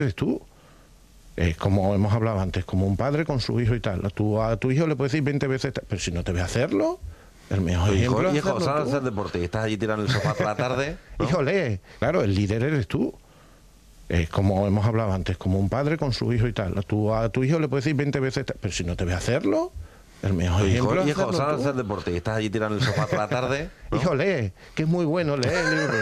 eres tú. Es como hemos hablado antes, como un padre con su hijo y tal. Tú a tu hijo le puedes decir 20 veces, pero si no te ve hacerlo, el mejor ejemplo es Hijo, hacerlo sal a tú. hacer deporte y estás allí tirando el sofá toda la tarde, ¿no? Híjole, claro, el líder eres tú. Es como hemos hablado antes, como un padre con su hijo y tal. Tú a tu hijo le puedes decir 20 veces, pero si no te ve hacerlo, el mejor ejemplo es Hijo, hacerlo sal a tú. hacer deporte y estás allí tirando el sofá toda la tarde, ¿no? Híjole, que es muy bueno leer libros.